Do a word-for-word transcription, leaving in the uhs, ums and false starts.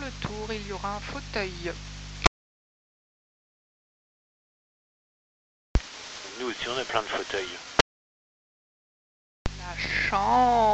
le tour, il y aura un fauteuil. Nous aussi on a plein de fauteuils. La chance.